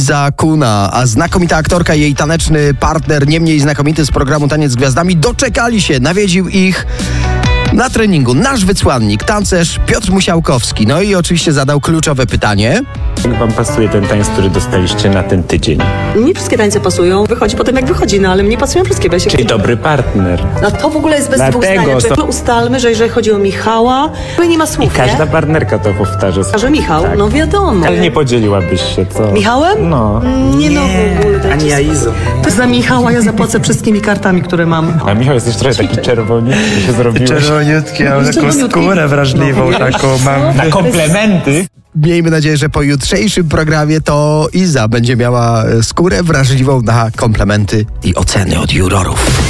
Iza Kuna, a znakomita aktorka i jej taneczny partner, nie mniej znakomity z programu Taniec z Gwiazdami, doczekali się. Nawiedził ich na treningu nasz wysłannik, tancerz Piotr Musiałkowski. No i oczywiście zadał kluczowe pytanie. Jak wam pasuje ten tańc, który dostaliście na ten tydzień? Nie wszystkie tańce pasują. Wychodzi potem jak wychodzi, no ale mnie pasują wszystkie. Bo ja się... Czyli dobry partner. No to w ogóle jest bez dwóch Dlatego zdań. są- Ustalmy, że jeżeli chodzi o Michała, to nie ma słów, I każda nie? partnerka to powtarza. A że Michał, Tak. no wiadomo. Ale nie podzieliłabyś się, co? Michałem? No. Nie no w ogóle. Ani ja Izo. Za Michała ja zapłacę wszystkimi kartami, które mam. A Michał, jesteś trochę taki czerwoniutki, się zrobiłeś. Czerwoniutki, ale taką Czerwoniutki. skórę wrażliwą, taką mam. Na komplementy. Miejmy nadzieję, że po jutrzejszym programie to Iza będzie miała skórę wrażliwą na komplementy i oceny od jurorów.